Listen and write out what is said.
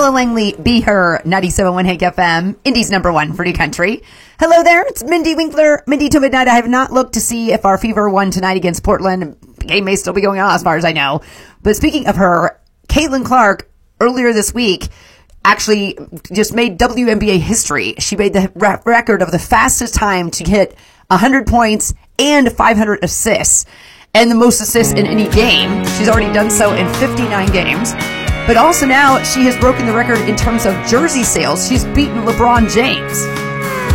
Ella Langley, Be Her, 97.1 Hank FM, Indy's #1 for New Country. Hello there, it's Mindy Winkler, Mindy to Midnight. I have not looked to see if our Fever won tonight against Portland. The game may still be going on as far as I know. But speaking of her, Caitlin Clark, earlier this week, actually just made WNBA history. She made the record of the fastest time to hit 100 points and 500 assists, and the most assists in any game. She's already done so in 59 games. But also now she has broken the record in terms of jersey sales. She's beaten LeBron James.